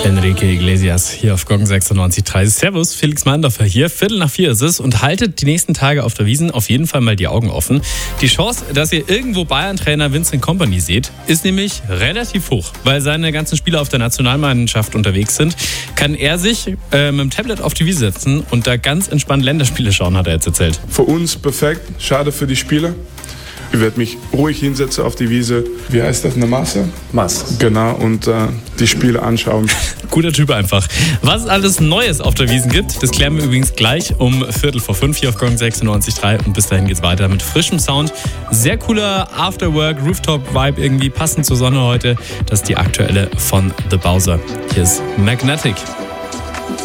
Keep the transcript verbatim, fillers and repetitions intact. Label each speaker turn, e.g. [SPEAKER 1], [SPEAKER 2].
[SPEAKER 1] Enrique Iglesias hier auf Gong sechsundneunzig Komma drei. Servus, Felix Mandorfer hier. Viertel nach vier ist es und haltet die nächsten Tage auf der Wiesn auf jeden Fall mal die Augen offen. Die Chance, dass ihr irgendwo Bayern-Trainer Vincent Kompany seht, ist nämlich relativ hoch. Weil seine ganzen Spieler auf der Nationalmannschaft unterwegs sind, kann er sich äh, mit dem Tablet auf die Wiesn setzen und da ganz entspannt Länderspiele schauen, hat er jetzt erzählt.
[SPEAKER 2] Für uns perfekt, schade für die Spieler. Ich werde mich ruhig hinsetzen auf die Wiese. Wie heißt das? Eine Masse?
[SPEAKER 3] Masse.
[SPEAKER 2] Genau, und äh, die Spiele anschauen.
[SPEAKER 1] Guter Typ einfach. Was es alles Neues auf der Wiesn gibt, das klären wir übrigens gleich um Viertel vor fünf hier auf Gong sechsundneunzig Komma drei. Und bis dahin geht's weiter mit frischem Sound. Sehr cooler Afterwork, Rooftop-Vibe, irgendwie passend zur Sonne heute. Das ist die aktuelle von The Bowser. Hier ist Magnetic.